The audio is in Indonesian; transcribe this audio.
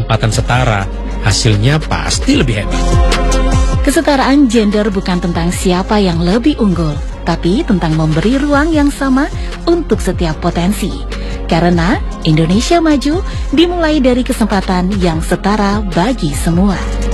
kesempatan setara, hasilnya pasti lebih hebat. Kesetaraan gender bukan tentang siapa yang lebih unggul, tapi tentang memberi ruang yang sama untuk setiap potensi. Karena Indonesia maju dimulai dari kesempatan yang setara bagi semua.